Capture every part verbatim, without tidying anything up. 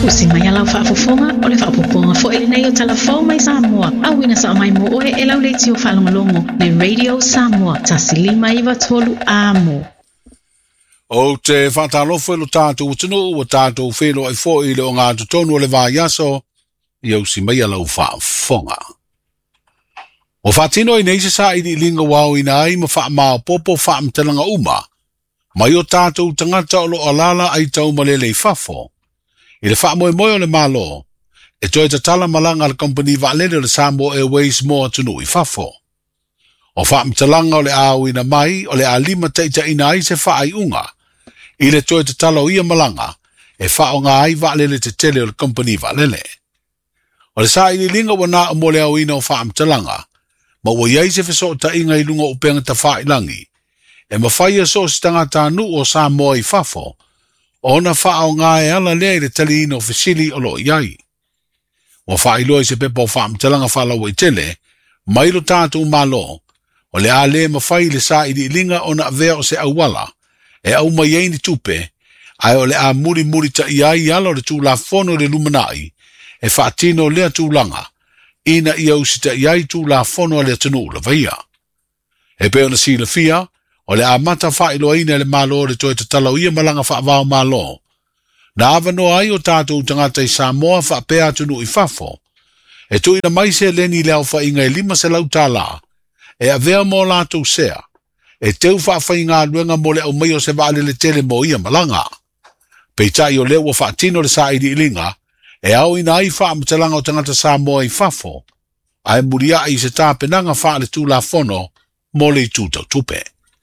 Usi mai alau whaafofonga o le whaapoponga fo ele nei o talafou mai Samoa. Awina sa o mai mo oe e lau leiti o whalongolongo le Radio Samoa tasilima iwa tolu amo. O te whatalofo e lo tātou utinu o tātou whelo ai fo i le o ngā tutonu o le vāiaso i au si mai alau whaafonga. O whaatino i neise sa i li linga wau ina ai ma wha mao popo wha mtelanga uma. Mai o tātou tangata o lo alala ai tau malele i whafo. I le wha moe moe o le malo. E toi ta tala malanga le company vaalele le Samoa Airways mo atunu i whafo. O wha mtalanga o le au ina mai o le alima teita ina ai se wha ai unga. I le toi ta tala o ia malanga e wha o ngā ai vaalele te tele o le company vaalele. O le sa i li linga wana o mo le au ina o wha mtalanga. Ma ua iai se feso ta inga i lunga upenga ta wha ilangi. E mawhaia so si tangata anu o Samoa i whafo. O na wha o ngā e ala lea i le tali ino fesili o lo iai. O wha i loa se pepa o wha mtalanga wha lau i tele, mailo tātou malo, o le a le mawhai le sa i li linga o na avea o se awala, e au mai ei ni tupe, ai o le a muri muri ta iai ala o le tū la fono le lumanai, e wha atino lea tūlanga, ina i au si ta iai tū la fono le tanu la vaia. E peo na si la fia, o le a mata wha ilo ina le malo le toi te talau ia malanga wha vao malo. Na avano ai o tātou tangata i Samoa wha pēa tunu i whafo. E tu ina mai se leni leo wha inga i lima se lau tāla. E a vea mō lātou sea. E teu wha whai ngā luenga mo le au mai o se vale le tele mo ia malanga. Peitai o leo o wha tino le sa iri ilinga. E au ina ai wha amatalanga o tangata Samoa i whafo. Ai muria i se tāpenanga wha le tū la fono mo le i tūtau tupe.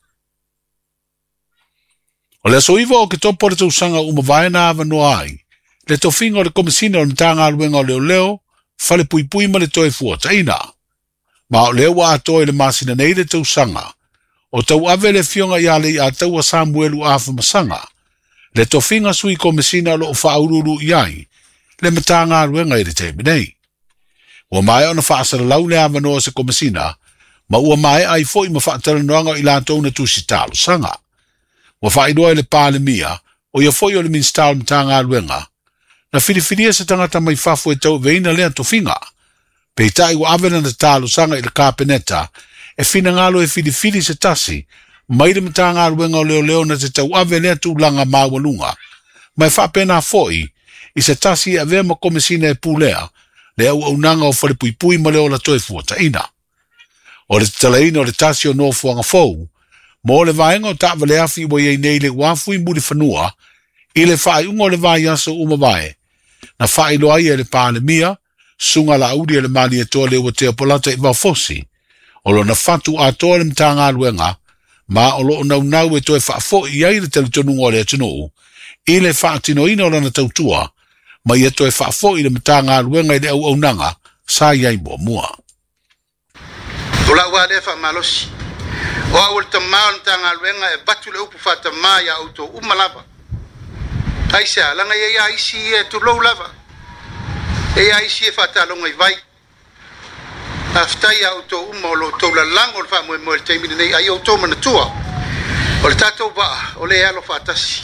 O le soiva o ke topo le tausanga uma vaena ava no ai, le tofinga o le komisina o le tanga aluenga o leo leo, fale pui pui ma le toe fua taina. Ma o leo wa atoe le masina nei le tausanga, o tau ave le fionga i ale i a tau a Samuelu afa masanga, le tofinga sui komisina lo o whaururu i ai, le matanga aluenga i le teimi nei. Ua mai o na whaasara lau le ava no se komisina, ma ua mai ai fo i ma whaatara noanga i la tau na tusi talo sanga. Wa whaidoa le pāle mia, o ia foi o le minstau mtanga aluenga, na whiriwhiria se tangata mai whafu e tau veina lea tofinga. Pei tai wa avena na tālo sanga i le kāpeneta, e whina ngalo e whiriwhiri se tasi, mai le mtanga aluenga o leo leo na te tau ave lea tūlanga māwalunga. Mai whapena foi, i se tasi e vema komisina e pūlea, le au au nanga o whare pui pui ma leo la toe fuata ina. O le talaina o le tasi o nofuanga fou, mo le vaenga o ta vale afi wa ye nei le wafu i muri fanua, i le whai ungo le vai aso uma vae. Na whai loa ia le pāle mia, sunga la audi le mani e toa le ua te apolata i wau fosi. O lo na fatu a toa le mtanga aluenga, ma o lo nau nau e toe whaafo i ai le teletonunga o le atunu, i le whaatino ina o lana tautua, ma i e toe whaafo i le mtanga aluenga i le au au nanga, sa iai mua mua. Tula ua le wha malosi. O awal tamau tanga luenga e batu le upu fata mai a auto umalava. Taisa langa ye ya isi e tu lo lava. E ya isi e fata longa i vai. Aftai auto umolo to la lango fa mo mo te mini nei ai auto mana tua. O le tato ba o le alo fatasi.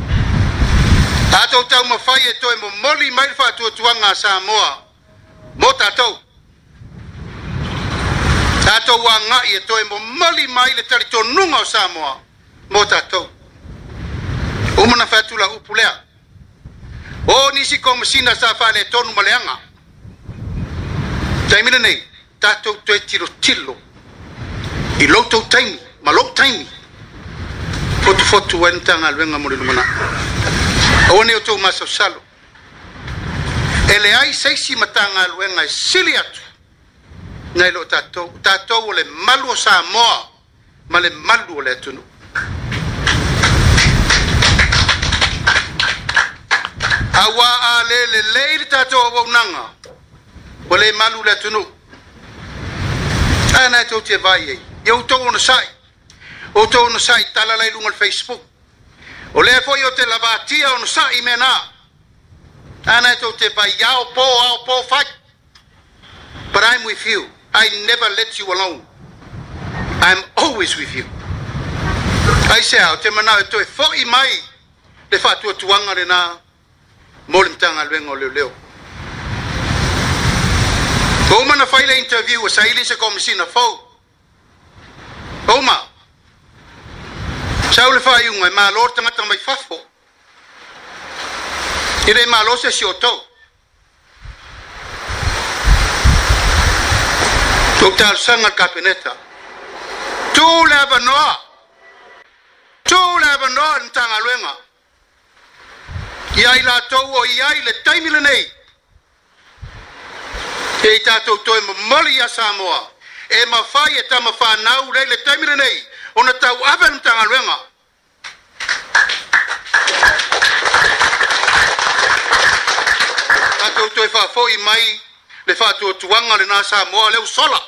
Tato tau ma fai e to mo moli mai fa tu tuanga Samoa. Mo tato Tato wanga i e toe mo mali mai le tarito nunga o Samoa. Mo tato. Umana fatula upulea. O nisi komisina sa fale tonu maleanga. Taimina nei. Tato toe tiro tilo. I loto taimi. Ma lo taimi. Fotu fotu wentanga luenga mori lumana. O ne o tau masa salo. Ele ai seisi matanga luenga i sili atu. Nai lo tatou, tatou o le malu o Samoa, ma le malu o le atunu. Awa a le le le le tatou o waunanga, o le malu le atunu. Ana tau te vai ei, iau tau ono sai, o tau ono sai tala lai lunga le Facebook. O le foi o te lavatia ono sai mena. Ana tau te vai iau po, au po fight. But I'm with you. I never let you alone. I'm always with you. I say out, te mana to fo i mai le fatu tuanga rena mo le tanga luenga o leo leo. Oma na faile interview o saili se komisina fau. Oma. Saule fa iunga e malo tangata mai fafo. Ire malo se si oto. Doktar sanga kabineta. Tu leva noa. Tu leva noa ntanga luenga. Iai la tau o iai le taimile nei. E tātou toi mamali a Samoa. E mawhai e tama whanau rei le taimile nei. Ona tau awe ntanga luenga. Tātou toi whafoi mai le whātua tuanga le nā Samoa leu sola.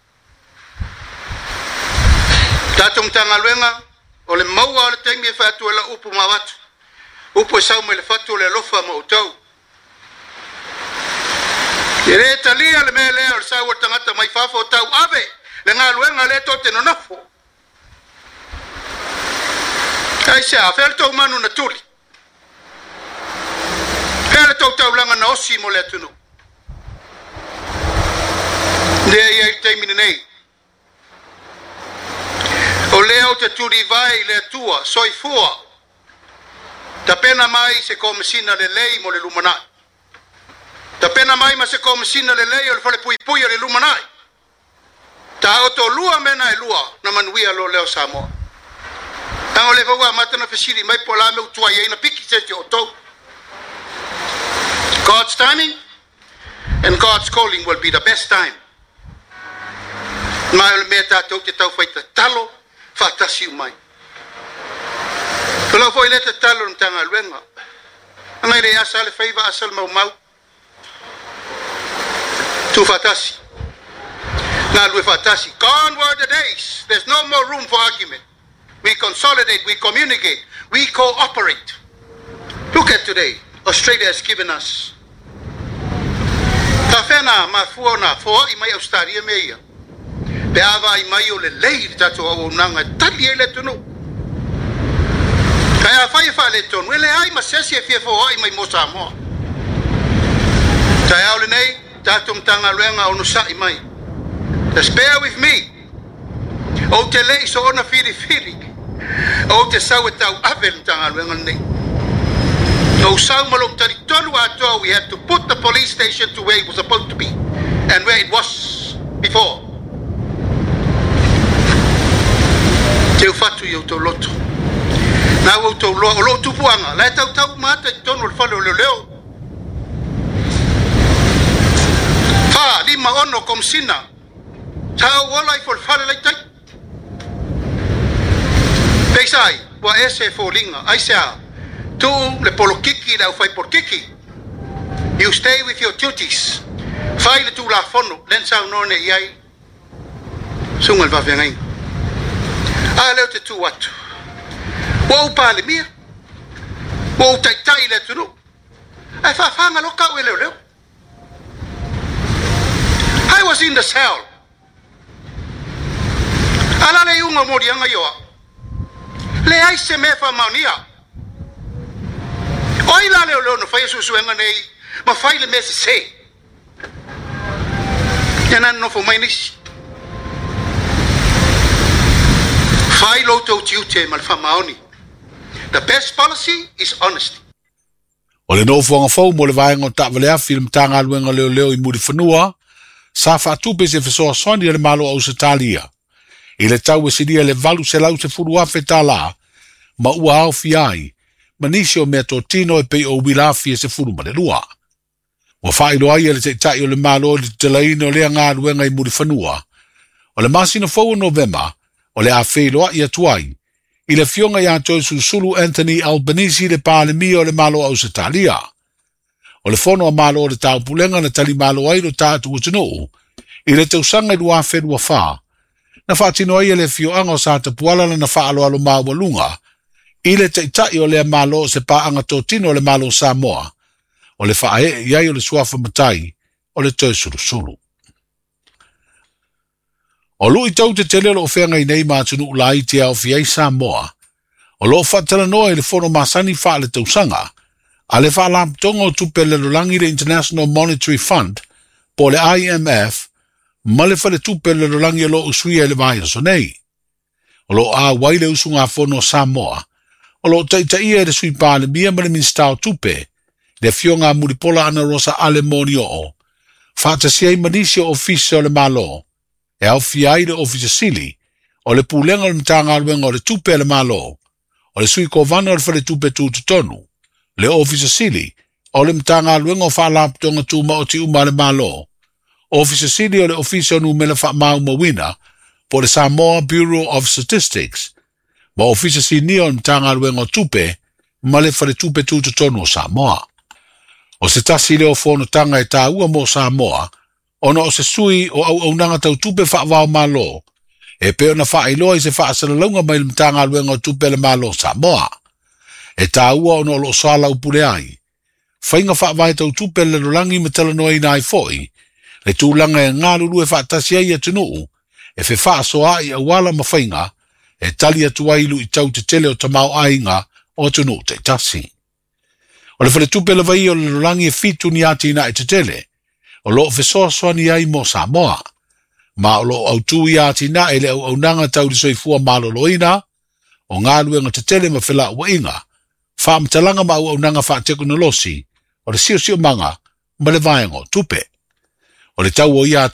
Tātou ntanga luenga o le maua o le taimi e whātua la upu mawatu. Upo e sau me le fatu le lofa ma utau. E re talia le me lea o le sau o tangata mai fafo tau ave. Le ngā luenga le to te nonafo. Ai sea, whele tau manu na tuli. Whele tau tau langa na osi mo le atunu. Lea ia i teimine nei. O lea o te turi vai le atua, soi fua. Ta pena mai se komisina le lei mo le lumanai. Ta pena mai ma se komisina le lei o le fale pui pui le lumanai. Ta oto lua mena e lua na manuia lo leo Samoa. Tango le vaua matana fesiri mai pola me utua iei na piki se te oto. God's timing and God's calling will be the best time. Mai o le mea tātou te tau whaita talo whatasi umai. Kalau foi leta talo ntanga luenga. Angai re asa le faiva asal mau mau. Tu fatasi. Na lue fatasi. Gone were the days. There's no more room for argument. We consolidate, we communicate, we cooperate. Look at today. Australia has given us. Ta fena ma fuona fo i mai Australia meia. Pe ava i mai o le lei tatu o nanga tali ele tunu. Kaya fai fa le ton wele ai ma sesi e fie fo ai mai mo Samoa. Kaya ole nei tatum tanga luenga o nusa i mai. Just bear with me. O te lei so ona firi firi. O te sau e tau avel tanga luenga nei. No sau malong tari tolu ato we had to put the police station to where it was supposed to be and where it was before. Te ufatu i o to loto. Na o to lo lo tupuanga la tau tau mata tonu le falo le leo fa lima ono komsina tau wala i for falo le tai pesai wa ese folinga ai sa tu le polokiki la fai por kiki you stay with your duties fai le tu la fono len sa no ne yai sungal va vengai a le te tu watu Wau pale mia. Wau tai tai le tunu. Ai fa fa ngalo ka we leo leo. I was in the cell. Ala le unga mori anga yoa. Le ai se me fa maunia. Oi la leo leo no fa yesu suenga nei. Ma fa le me se. Yana no fo mai nis. Fa lo to tiute mal fa maoni. The best policy is honesty. O le no fonga fau mo le vaenga o ta'walea film tanga luenga leo leo i muri whanua, sa whaatupe se whesoa soni le malo au se talia. I le tau e siria le valu se lau se furu afe ta la, ma ua au fiai, ma nisi o mea tō tino e pei o wilafi e se furu ma le lua. Wa whailo ai e le te tai o le malo le talaina o lea ngā luenga i muri whanua. O le masina fau o November, o le a whailoa i atuai, I le fionga ia toi susulu Anthony Albanese le pāle mi o le malo au se talia. O le fono a malo o le tau pulenga na tali malo ai lo tātu utinu. I le tausanga i lua whenua whā. Na whātino ai le fioanga o sa te puala na whaalo alo maua lunga. I le teitai o le malo se paanga tō tino o le malo Samoa. O le whae iai o le suafa matai o le toi suru suru. O lui tau te tele lo whenga i nei mātunu ulai te au fiei Samoa. O lo whatala noa i le whono masani wha le tausanga. A le whaalam tongo tupe le lolangi le International Monetary Fund, po le I M F, ma le whale tupe le lolangi lo usui e le vai so nei. O lo a waile usunga fono Samoa, o lo taitai e le sui pā le mia ma le minstao tupe, le fionga muripola ana rosa ale moni o, whata siai manisi o ofisi o le malo, e au fiai le ofisi sili, o le pūlenga le mtanga aluenga o le tupe le malo, o le sui kovana o le whale tupe tu tutonu, le ofisi sili, o le mtanga aluenga o whaalap tonga tuma o ti uma le malo, ofisi sili o le ofisi o numela wha mau mawina, po le Samoa Bureau of Statistics, ma ofisi sili o le mtanga aluenga o tupe, ma le whale tupe tu tutonu o Samoa. O se tasi leo fono tanga e tā ua mo Samoa, ona o se sui o au au nanga tau tupe wha wao malo, e peo na wha iloa i se wha asalaunga mai le mtanga aluenga o tupe le malo Samoa. E tā ua ona o lo sala upule ai. Whainga wha vai tau tupe le rolangi me tala noa ina ai foi, le tūlanga e ngā lulu e wha tasi ai atunuu, e fe wha soa ai a wala ma whainga, e tali atu ailu i tau te tele o tamau ainga o atunuu te tasi. O le whale tupe le vai o le rolangi e fitu ni ati ina e te tele, o lo fe soa soa ni ai mo Samoa, ma o lo au tu i ati ina e le au au nanga tau li soifua malolo ina, o ngā luenga te tele ma whila ua inga, wha mtalanga ma au au nanga wha teku na losi, o le sio sio manga, ma le vaengo tupe. O le tau o ia